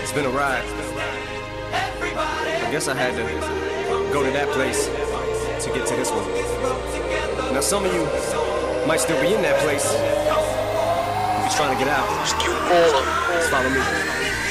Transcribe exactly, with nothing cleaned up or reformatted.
It's been a ride. I guess I had to go to that place to get to this one. Now some of you might still be in that place. You're trying to get out. Just keep going. Just follow me.